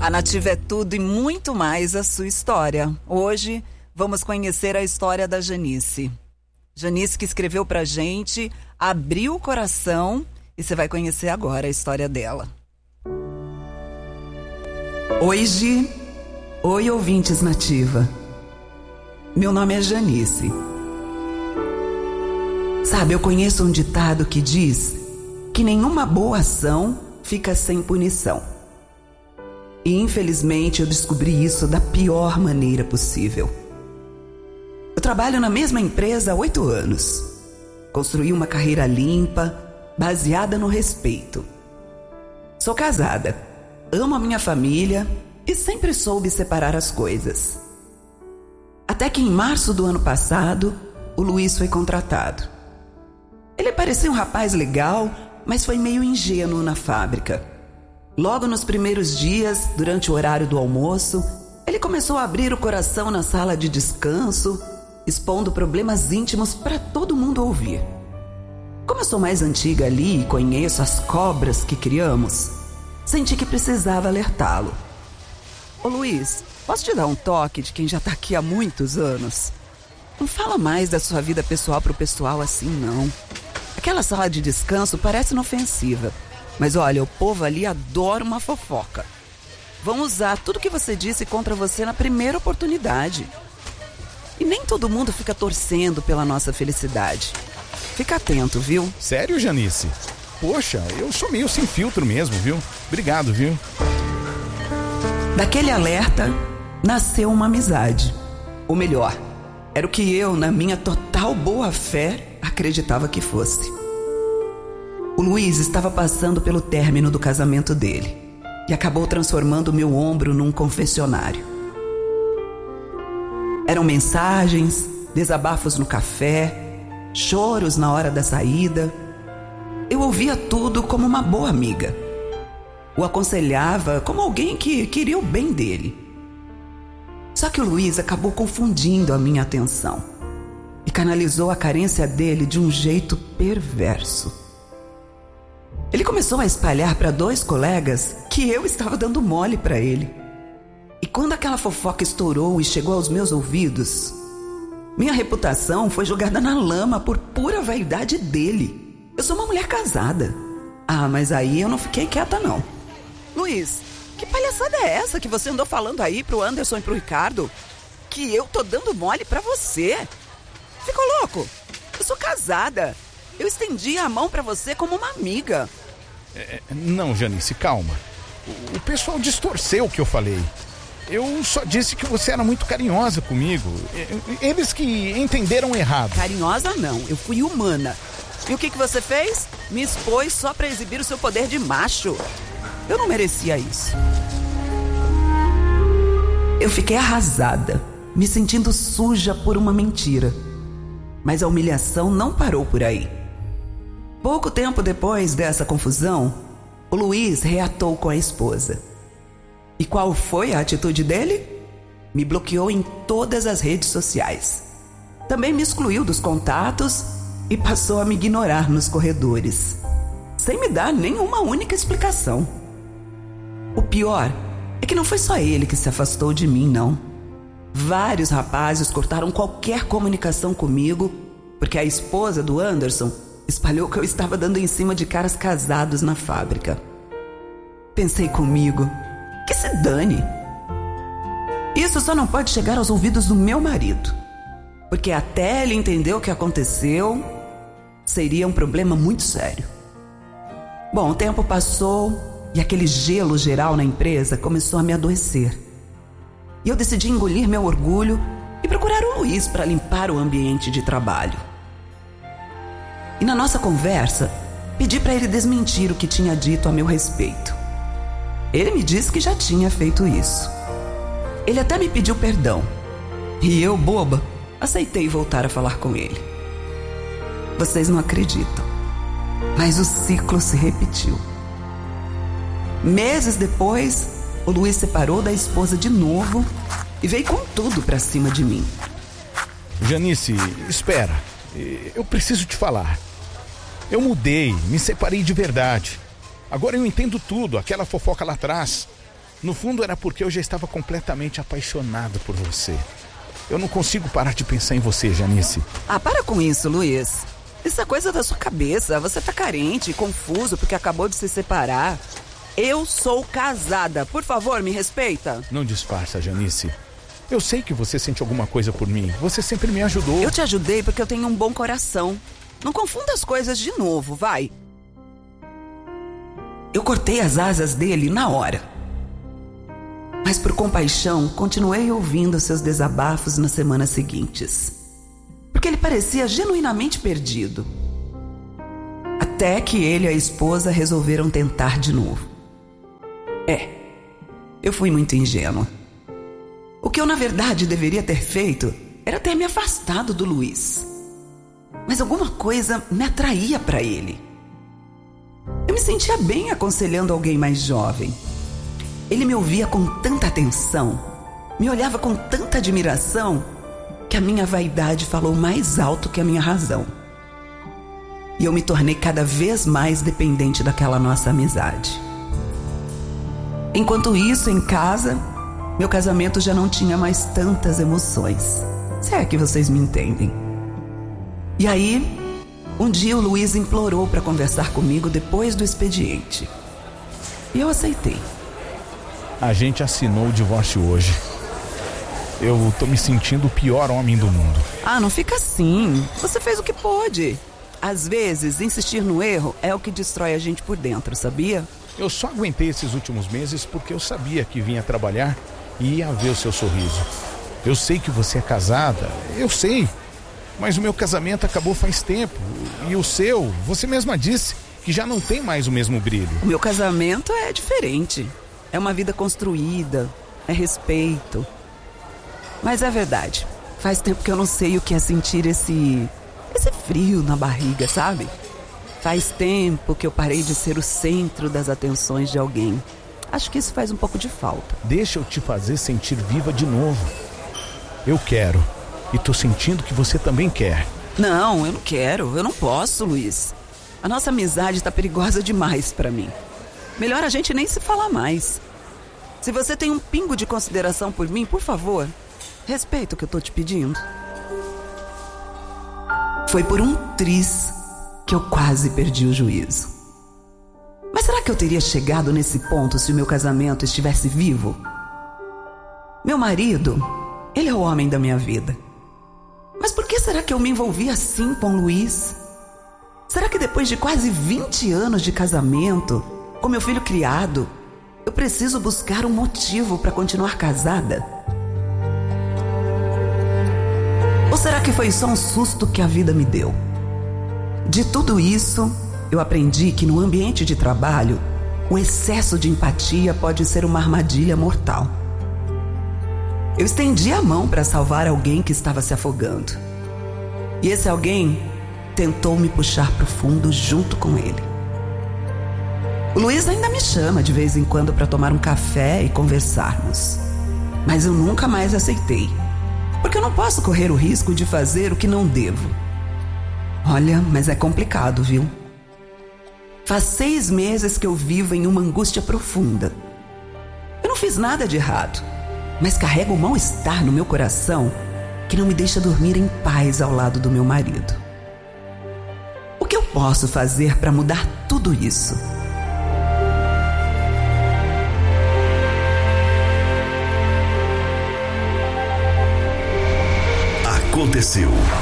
A Nativa é tudo e muito mais a sua história. Hoje vamos conhecer a história da Janice. Janice, que escreveu pra gente, abriu o coração e você vai conhecer agora a história dela. Oi, Gi. Oi, ouvintes Nativa. Meu nome é Janice. Sabe, eu conheço um ditado que diz que nenhuma boa ação fica sem punição. E infelizmente eu descobri isso da pior maneira possível. Eu trabalho na mesma empresa há 8 anos. Construí uma carreira limpa, baseada no respeito. Sou casada, amo a minha família e sempre soube separar as coisas. Até que em março do ano passado, o Luiz foi contratado. Ele parecia um rapaz legal, mas foi meio ingênuo na fábrica. Logo nos primeiros dias, durante o horário do almoço, ele começou a abrir o coração na sala de descanso, expondo problemas íntimos para todo mundo ouvir. Como eu sou mais antiga ali e conheço as cobras que criamos, senti que precisava alertá-lo. Ô Luiz, posso te dar um toque de quem já tá aqui há muitos anos? Não fala mais da sua vida pessoal pro pessoal assim, não. Aquela sala de descanso parece inofensiva, mas olha, o povo ali adora uma fofoca. Vão usar tudo que você disse contra você na primeira oportunidade. E nem todo mundo fica torcendo pela nossa felicidade. Fica atento, viu? Sério, Janice? Poxa, eu sou meio sem filtro mesmo, viu? Obrigado, viu? Daquele alerta, nasceu uma amizade. Ou melhor, era o que eu, na minha total boa-fé, acreditava que fosse. O Luiz estava passando pelo término do casamento dele e acabou transformando o meu ombro num confessionário. Eram mensagens, desabafos no café, choros na hora da saída. Eu ouvia tudo como uma boa amiga. O aconselhava como alguém que queria o bem dele. Só que o Luiz acabou confundindo a minha atenção e canalizou a carência dele de um jeito perverso. Ele começou a espalhar para 2 colegas que eu estava dando mole para ele. E quando aquela fofoca estourou e chegou aos meus ouvidos, minha reputação foi jogada na lama por pura vaidade dele. Eu sou uma mulher casada. Ah, mas aí eu não fiquei quieta, não. Luiz, que palhaçada é essa que você andou falando aí pro Anderson e pro Ricardo? Que eu tô dando mole pra você? Ficou louco? Eu sou casada. Eu estendi a mão pra você como uma amiga. Não, Janice, calma. O pessoal distorceu o que eu falei. Eu só disse que você era muito carinhosa comigo. Eles que entenderam errado. Carinhosa não, eu fui humana. E o que você fez? Me expôs só pra exibir o seu poder de macho. Eu não merecia isso. Eu fiquei arrasada, me sentindo suja por uma mentira. Mas a humilhação não parou por aí. Pouco tempo depois dessa confusão, o Luiz reatou com a esposa. E qual foi a atitude dele? Me bloqueou em todas as redes sociais. Também me excluiu dos contatos e passou a me ignorar nos corredores, sem me dar nenhuma única explicação. O pior é que não foi só ele que se afastou de mim, não. Vários rapazes cortaram qualquer comunicação comigo porque a esposa do Anderson espalhou que eu estava dando em cima de caras casados na fábrica. Pensei comigo, que se dane. Isso só não pode chegar aos ouvidos do meu marido, porque até ele entender o que aconteceu, seria um problema muito sério. Bom, o tempo passou e aquele gelo geral na empresa começou a me adoecer. E eu decidi engolir meu orgulho e procurar o Luiz para limpar o ambiente de trabalho. E na nossa conversa, pedi para ele desmentir o que tinha dito a meu respeito. Ele me disse que já tinha feito isso. Ele até me pediu perdão. E eu, boba, aceitei voltar a falar com ele. Vocês não acreditam, mas o ciclo se repetiu. Meses depois, o Luiz separou da esposa de novo e veio com tudo pra cima de mim. Janice, espera. Eu preciso te falar. Eu mudei, me separei de verdade. Agora eu entendo tudo, aquela fofoca lá atrás. No fundo era porque eu já estava completamente apaixonado por você. Eu não consigo parar de pensar em você, Janice. Ah, para com isso, Luiz. Isso é coisa da sua cabeça. Você tá carente, confuso porque acabou de se separar. Eu sou casada. Por favor, me respeita. Não disfarça, Janice. Eu sei que você sente alguma coisa por mim. Você sempre me ajudou. Eu te ajudei porque eu tenho um bom coração. Não confunda as coisas de novo, vai. Eu cortei as asas dele na hora. Mas por compaixão, continuei ouvindo seus desabafos nas semanas seguintes. Porque ele parecia genuinamente perdido. Até que ele e a esposa resolveram tentar de novo. Eu fui muito ingênua. O que eu na verdade deveria ter feito era ter me afastado do Luiz. Mas alguma coisa me atraía para ele. Eu me sentia bem aconselhando alguém mais jovem. Ele me ouvia com tanta atenção, me olhava com tanta admiração, que a minha vaidade falou mais alto que a minha razão. E eu me tornei cada vez mais dependente daquela nossa amizade. Enquanto isso, em casa, meu casamento já não tinha mais tantas emoções. Se é que vocês me entendem. E aí, um dia o Luiz implorou para conversar comigo depois do expediente. E eu aceitei. A gente assinou o divórcio hoje. Eu tô me sentindo o pior homem do mundo. Ah, não fica assim. Você fez o que pôde. Às vezes, insistir no erro é o que destrói a gente por dentro, sabia? Eu só aguentei esses últimos meses porque eu sabia que vinha trabalhar e ia ver o seu sorriso. Eu sei que você é casada, eu sei. Mas o meu casamento acabou faz tempo. E o seu, você mesma disse que já não tem mais o mesmo brilho. O meu casamento é diferente. É uma vida construída, é respeito. Mas é verdade, faz tempo que eu não sei o que é sentir esse frio na barriga, sabe? Faz tempo que eu parei de ser o centro das atenções de alguém. Acho que isso faz um pouco de falta. Deixa eu te fazer sentir viva de novo. Eu quero, e tô sentindo que você também quer. Não, eu não quero, eu não posso, Luiz. A nossa amizade tá perigosa demais pra mim. Melhor a gente nem se falar mais. Se você tem um pingo de consideração por mim, por favor, respeita o que eu tô te pedindo. Foi por um triz que eu quase perdi o juízo. Mas será que eu teria chegado nesse ponto se o meu casamento estivesse vivo? Meu marido, ele é o homem da minha vida. Mas por que será que eu me envolvi assim com o Luiz? Será que depois de quase 20 anos de casamento, com meu filho criado, eu preciso buscar um motivo para continuar casada? Ou será que foi só um susto que a vida me deu? De tudo isso, eu aprendi que no ambiente de trabalho, o excesso de empatia pode ser uma armadilha mortal. Eu estendi a mão para salvar alguém que estava se afogando. E esse alguém tentou me puxar para o fundo junto com ele. O Luiz ainda me chama de vez em quando para tomar um café e conversarmos. Mas eu nunca mais aceitei, porque eu não posso correr o risco de fazer o que não devo. Olha, mas é complicado, viu? Faz 6 meses que eu vivo em uma angústia profunda. Eu não fiz nada de errado, mas carrego um mal-estar no meu coração que não me deixa dormir em paz ao lado do meu marido. O que eu posso fazer para mudar tudo isso? Aconteceu